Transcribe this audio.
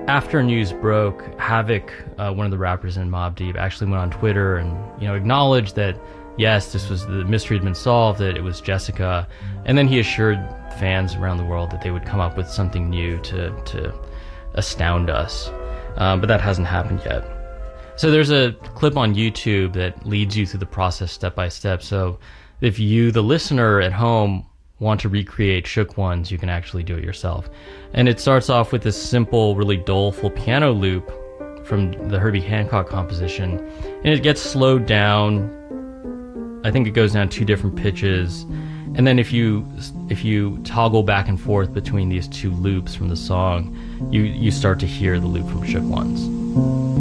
After news broke, Havoc, one of the rappers in Mobb Deep, actually went on Twitter and acknowledged that yes, this was the mystery had been solved, that it was Jessica, and then he assured fans around the world that they would come up with something new to astound us, but that hasn't happened yet. So there's a clip on YouTube that leads you through the process step by step. So if you, the listener at home, want to recreate Shook Ones, you can actually do it yourself. And it starts off with this simple, really doleful piano loop from the Herbie Hancock composition, and it gets slowed down. I think it goes down 2 different pitches, and then if you toggle back and forth between these 2 loops from the song, you start to hear the loop from Shook Ones.